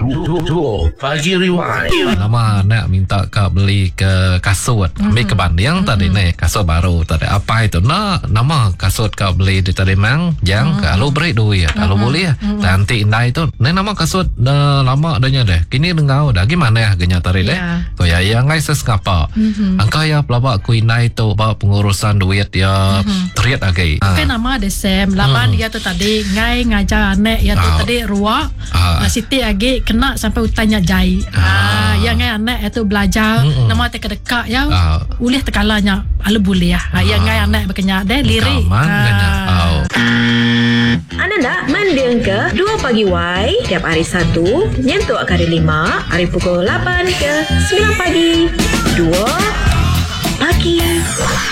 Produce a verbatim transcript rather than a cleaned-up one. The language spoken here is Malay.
Duo Pagi Rewind. Lama nak minta kau beli ke kasut. Mm-hmm. Ambil ke banding mm-hmm. tadi ni kasut baru tadi apa itu nak nama kasut kau beli di tadi mang yang mm-hmm. kalau beri duit mm-hmm. kalau boleh mm-hmm. nanti indah itu ni nama kasut dah lama adanya deh kini dengar dah gimana ya harganya tadi deh so ya yang guys ngapa mm-hmm. angka ya pelabak ku indah itu bawa pengurusan duit ya mm-hmm. teriak lagi kan nama ada Sam lapan mm. dia tu tadi ngai ngajar anak ya tu oh. tadi ruak ah. uh, Siti lagi kena sampai utanya jai ah. uh, yang ngai anak itu belajar mm-mm. nama dekat-dekat ya uh. ulih tekalanya alu boleh ya uh. yang ngai anak berkenyak deh lirik uh. Anda nak mendeng ke dua Pagi Y tiap hari Sabtu nyentuh kali lima hari pukul lapan ke sembilan pagi dua Pagi